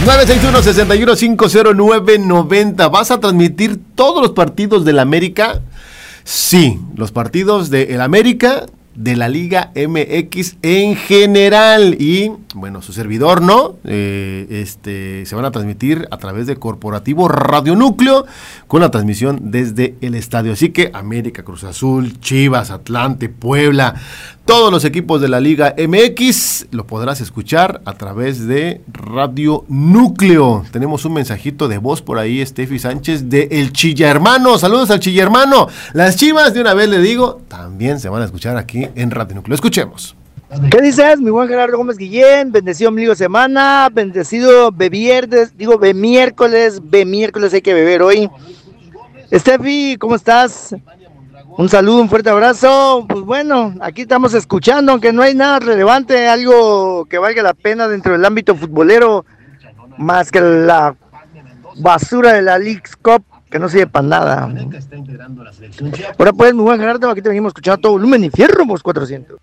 961-61-50990. ¿Vas a transmitir todos los partidos del América? Sí, los partidos del América, de la Liga MX en general. Y, bueno, su servidor, ¿no? Se van a transmitir a través de Corporativo Radio Núcleo, con la transmisión desde el estadio. Así que América, Cruz Azul, Chivas, Atlante, Puebla, todos los equipos de la Liga MX lo podrás escuchar a través de Radio Núcleo. Tenemos un mensajito de voz por ahí, Steffi Sánchez, de El Chilla Hermano. Saludos al Chilla Hermano. Las Chivas, de una vez le digo, también se van a escuchar aquí en Radio Núcleo. Escuchemos. ¿Qué dices, mi buen Gerardo Gómez Guillén? Bendecido ombligo semana, bendecido miércoles hay que beber hoy. Steffi, ¿cómo estás? Un saludo, un fuerte abrazo. Pues bueno, aquí estamos escuchando, aunque no hay nada relevante, algo que valga la pena dentro del ámbito futbolero, más que la basura de la Leagues Cup, que no sirve para nada. Ahora pues, mi buen Gerardo, aquí te venimos escuchando a todo volumen y fierro, vos 400.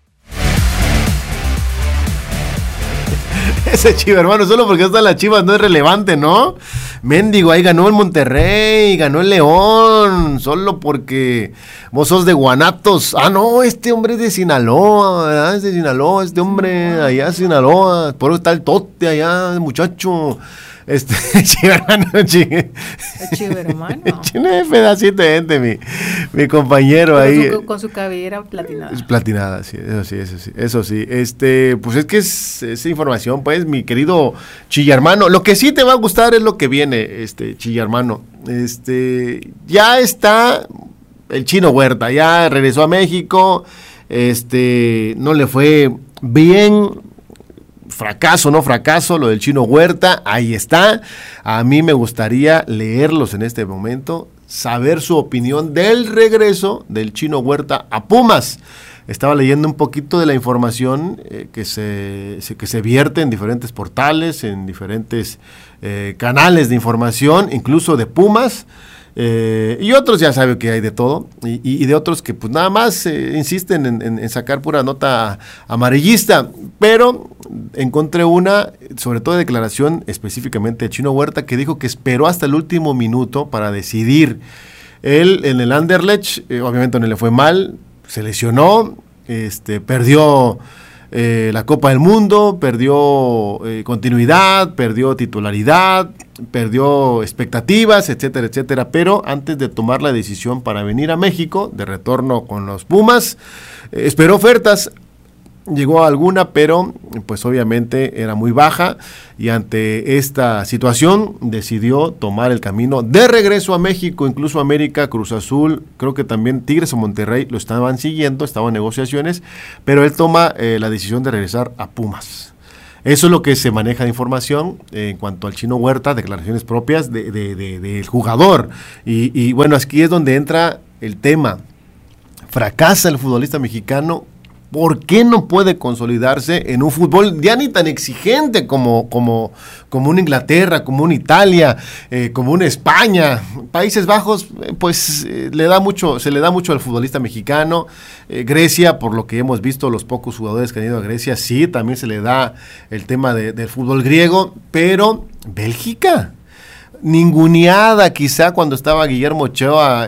Ese Chiva, hermano, solo porque están las Chivas no es relevante, ¿no? Mendigo, ahí ganó el Monterrey, ganó el León, solo porque vos sos de Guanatos. Ah, no, este hombre es de Sinaloa, ¿verdad? Es de Sinaloa, este hombre allá es Sinaloa, por eso está el tote allá, muchacho. Chiva hermano, Chiva hermano. Un pedacito de gente, mi compañero ahí. Con su cabellera platinada. Platinada, sí, eso sí. Pues es que es información, pues, mi querido Chilla hermano. Lo que sí te va a gustar es lo que viene, Chilla hermano. Ya está el Chino Huerta, ya regresó a México, no le fue bien. Fracaso, no fracaso, lo del Chino Huerta, ahí está. A mí me gustaría leerlos en este momento, saber su opinión del regreso del Chino Huerta a Pumas. Estaba leyendo un poquito de la información que se vierte en diferentes portales, en diferentes canales de información, incluso de Pumas. Y otros ya saben que hay de todo, y de otros que pues nada más insisten en sacar pura nota amarillista, pero encontré una, sobre todo de declaración específicamente de Chino Huerta, que dijo que esperó hasta el último minuto para decidir. Él en el Anderlecht, obviamente no le fue mal, se lesionó, perdió la Copa del Mundo, perdió continuidad, perdió titularidad, perdió expectativas, etcétera, etcétera, pero antes de tomar la decisión para venir a México, de retorno con los Pumas, esperó ofertas, llegó a alguna, pero pues obviamente era muy baja, y ante esta situación decidió tomar el camino de regreso a México. Incluso América, Cruz Azul, creo que también Tigres o Monterrey lo estaban siguiendo, estaban en negociaciones, pero él toma la decisión de regresar a Pumas. Eso es lo que se maneja de información en cuanto al Chino Huerta, declaraciones propias del jugador. Y bueno, aquí es donde entra el tema. Fracasa el futbolista mexicano. ¿Por qué no puede consolidarse en un fútbol ya ni tan exigente como una Inglaterra, como una Italia, como una España? Países Bajos, pues se le da mucho al futbolista mexicano. Grecia, por lo que hemos visto, los pocos jugadores que han ido a Grecia, sí, también se le da el tema del fútbol griego, pero Bélgica, ninguneada quizá cuando estaba Guillermo Ochoa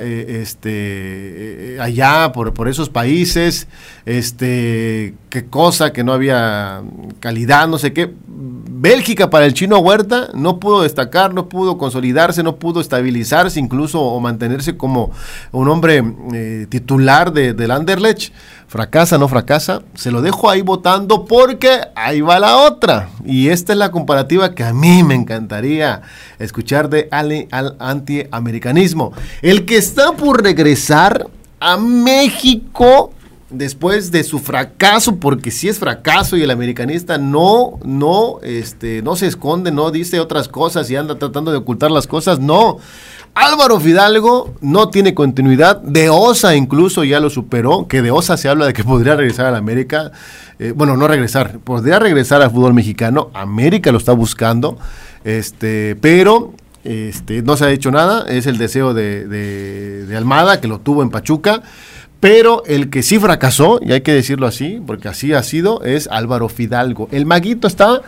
allá por esos países, qué cosa, que no había calidad, no sé qué. Bélgica para el Chino Huerta no pudo destacar, no pudo consolidarse, no pudo estabilizarse incluso o mantenerse como un hombre titular del Anderlecht. Fracasa, no fracasa, se lo dejo ahí votando porque ahí va la otra. Y esta es la comparativa que a mí me encantaría escuchar al antiamericanismo. El que está por regresar a México después de su fracaso, porque sí es fracaso, y el americanista no se esconde, no dice otras cosas y anda tratando de ocultar las cosas, no. Álvaro Fidalgo no tiene continuidad, De Osa incluso ya lo superó, que De Osa se habla de que podría regresar a la América, podría regresar al fútbol mexicano, América lo está buscando, pero no se ha hecho nada, es el deseo de Almada, que lo tuvo en Pachuca, Pero el que sí fracasó, y hay que decirlo así, porque así ha sido, es Álvaro Fidalgo. El maguito está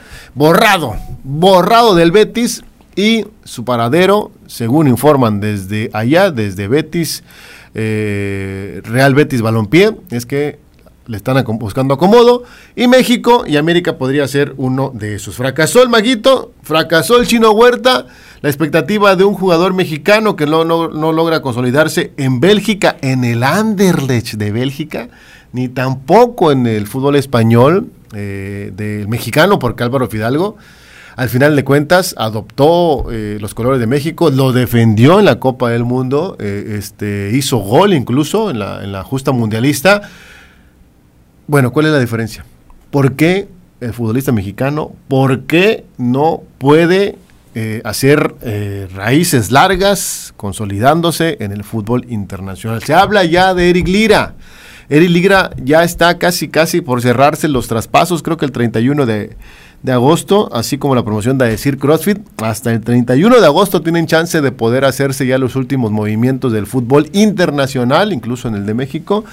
borrado del Betis, y su paradero, según informan desde allá, desde Betis, Real Betis Balompié, es que le están buscando acomodo, y México y América podría ser uno de esos. Fracasó el maguito, fracasó el Chino Huerta, la expectativa de un jugador mexicano que no logra consolidarse en Bélgica, en el Anderlecht de Bélgica, ni tampoco en el fútbol español del mexicano, porque Álvaro Fidalgo, al final de cuentas, adoptó los colores de México, lo defendió en la Copa del Mundo, hizo gol incluso en la justa mundialista. Bueno, ¿cuál es la diferencia? ¿Por qué el futbolista mexicano, por qué no puede hacer raíces largas, consolidándose en el fútbol internacional? Se habla ya de Eric Lira. Eric Lira ya está casi por cerrarse los traspasos, creo que el 31 de agosto, así como la promoción de Decir CrossFit. Hasta el 31 de agosto tienen chance de poder hacerse ya los últimos movimientos del fútbol internacional, incluso en el de México.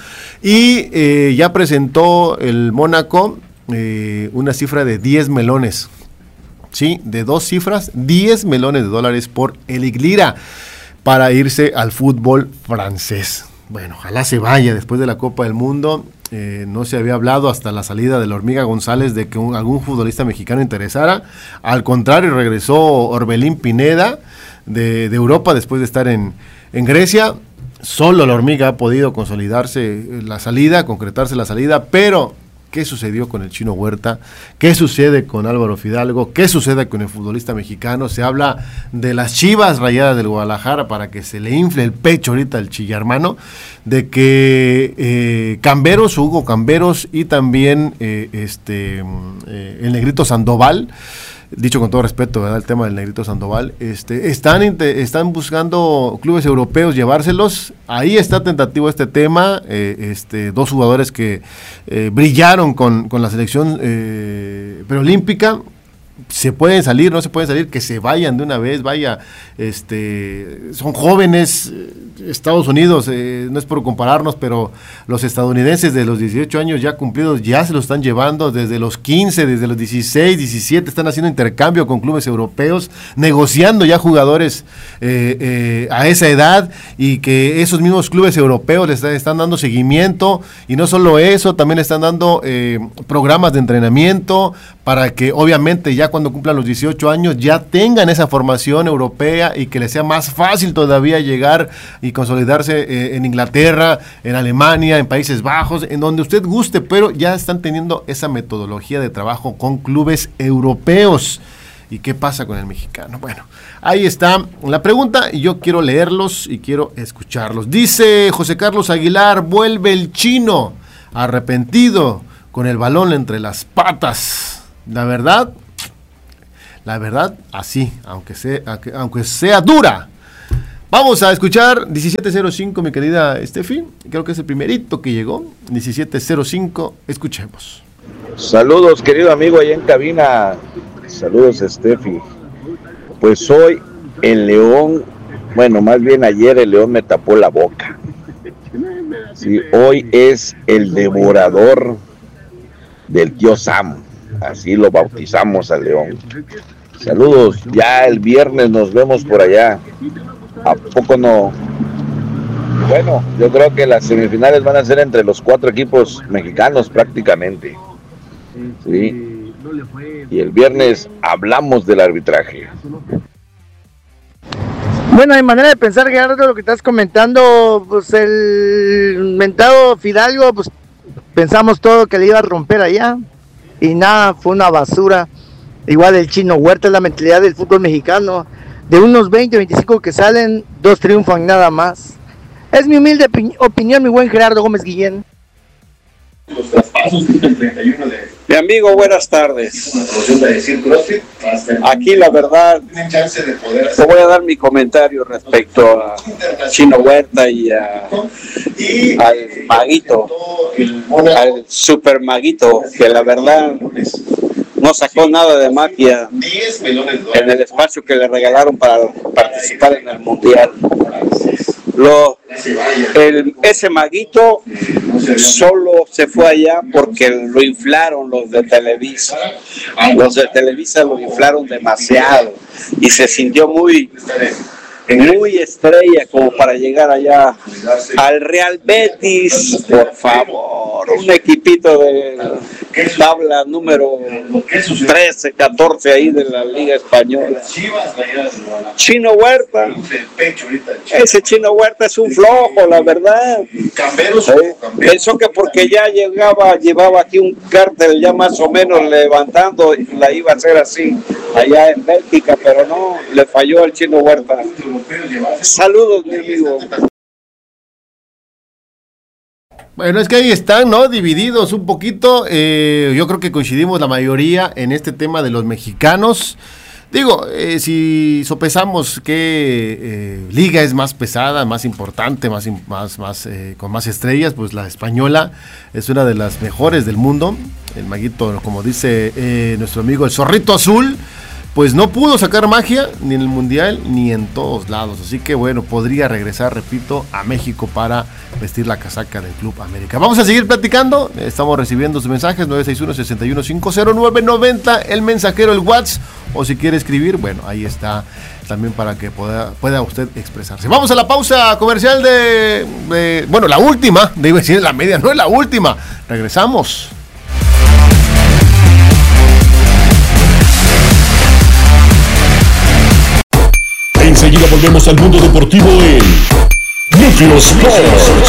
Y ya presentó el Mónaco una cifra de 10 melones. Sí, de 2 cifras, 10 melones de dólares por Eric Lira para irse al fútbol francés. Bueno, ojalá se vaya después de la Copa del Mundo. No se había hablado hasta la salida de la Hormiga González de que algún futbolista mexicano interesara. Al contrario, regresó Orbelín Pineda de Europa después de estar en Grecia. Solo la Hormiga ha podido consolidarse concretarse la salida, pero ¿qué sucedió con el Chino Huerta? ¿Qué sucede con Álvaro Fidalgo? ¿Qué sucede con el futbolista mexicano? Se habla de las Chivas Rayadas del Guadalajara para que se le infle el pecho ahorita al chillarmano, de que Hugo Camberos y también el Negrito Sandoval, dicho con todo respeto, ¿verdad? El tema del Negrito Sandoval, están buscando clubes europeos llevárselos. Ahí está tentativo este tema. 2 jugadores que brillaron con la selección preolímpica. ¿Se pueden salir? ¿No se pueden salir? Que se vayan de una vez, son jóvenes. Estados Unidos, no es por compararnos, pero los estadounidenses de los 18 años ya cumplidos ya se los están llevando desde los 15, desde los 16, 17, están haciendo intercambio con clubes europeos, negociando ya jugadores a esa edad, y que esos mismos clubes europeos les están dando seguimiento, y no solo eso, también están dando programas de entrenamiento para que obviamente ya cuando cumplan los 18 años ya tengan esa formación europea y que les sea más fácil todavía llegar y consolidarse en Inglaterra, en Alemania, en Países Bajos, en donde usted guste, pero ya están teniendo esa metodología de trabajo con clubes europeos. ¿Y qué pasa con el mexicano? Bueno, ahí está la pregunta y yo quiero leerlos y quiero escucharlos. Dice José Carlos Aguilar: vuelve el Chino, arrepentido, con el balón entre las patas. La verdad, así, aunque sea dura. Vamos a escuchar 1705, mi querida Steffi. Creo que es el primerito que llegó. 1705, escuchemos. Saludos, querido amigo, allá en cabina. Saludos, Steffi. Pues hoy el León, bueno, más bien ayer el León me tapó la boca. Sí, hoy es el devorador del tío Sam. Así lo bautizamos al León. Saludos, ya el viernes nos vemos por allá. ¿A poco no? Bueno, yo creo que las semifinales van a ser entre los 4 equipos mexicanos prácticamente. ¿Sí? Y el viernes hablamos del arbitraje. Bueno, hay manera de pensar, Gerardo, lo que estás comentando, pues el mentado Fidalgo, pues pensamos todo que le iba a romper allá, y nada, fue una basura. Igual el Chino Huerta, es la mentalidad del fútbol mexicano. De unos 20, 25 que salen, 2 triunfan nada más. Es mi humilde opinión, mi buen Gerardo Gómez Guillén. Mi amigo, buenas tardes. Aquí la verdad, te voy a dar mi comentario respecto a Chino Huerta y al Maguito, al Super Maguito, que la verdad no sacó nada de magia en el espacio que le regalaron para participar en el Mundial. Ese Maguito solo se fue allá porque lo inflaron los de Televisa. Los de Televisa lo inflaron demasiado y se sintió muy estrella como para llegar allá al Real Betis. Por favor, un equipito de tabla número 13, 14 ahí de la Liga Española. Chino Huerta, ese Chino Huerta es un flojo, la verdad. Pensó que porque ya llevaba aquí un cártel ya más o menos levantando, la iba a hacer así allá en Bélgica, pero no, le falló al Chino Huerta. Saludos, mi amigo. Bueno, es que ahí están, ¿no? Divididos un poquito. Yo creo que coincidimos la mayoría en este tema de los mexicanos. Digo, si sopesamos qué liga es más pesada, más importante, con más estrellas, pues la española es una de las mejores del mundo. El Maguito, como dice nuestro amigo el Zorrito Azul, pues no pudo sacar magia ni en el Mundial ni en todos lados. Así que bueno, podría regresar, repito, a México para vestir la casaca del Club América. Vamos a seguir platicando. Estamos recibiendo sus mensajes, 961-6150-990, el mensajero, el WhatsApp, o si quiere escribir, bueno, ahí está también para que pueda usted expresarse. Vamos a la pausa comercial bueno, la última, debo decir la media, no es la última. Regresamos. Enseguida volvemos al mundo deportivo en Núcleo Sports.